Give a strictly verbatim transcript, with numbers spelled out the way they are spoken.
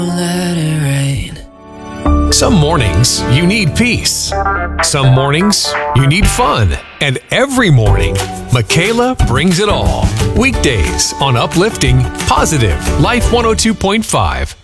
Let it rain. Some mornings you need peace. Some mornings you need fun. And every morning, Michaela brings it all. Weekdays on Uplifting Positive Life one oh two point five.